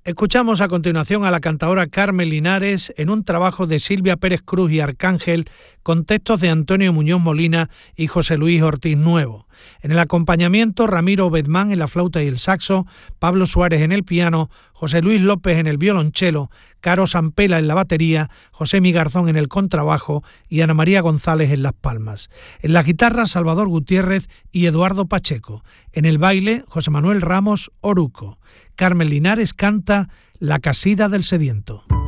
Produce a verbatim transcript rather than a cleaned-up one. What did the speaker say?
Escuchamos a continuación a la cantadora Carmen Linares en un trabajo de Silvia Pérez Cruz y Arcángel con textos de Antonio Muñoz Molina y José Luis Ortiz Nuevo. En el acompañamiento, Ramiro Bedmán en la flauta y el saxo, Pablo Suárez en el piano, José Luis López en el violonchelo, Caro Sampela en la batería, José Migarzón en el contrabajo y Ana María González en las palmas. En la guitarra, Salvador Gutiérrez y Eduardo Pacheco. En el baile, José Manuel Ramos Oruco. Carmen Linares canta La casida del sediento.